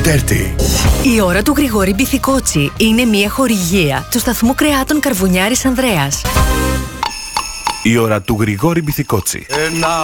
Dirty. Η ώρα του Γρηγόρη Μπιθικότσι είναι μια χορηγία του σταθμού κρεάτων Καρβουνιάρης Ανδρέας. Η ώρα του Γρηγόρη Μπιθικότσι.